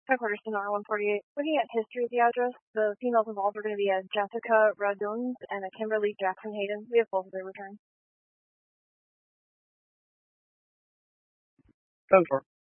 Headquarters to R148. Looking at history of the address, the females involved are going to be a Jessica Raduns and a Kimberly Jackson Hayden. We have both of their returns. 10-4.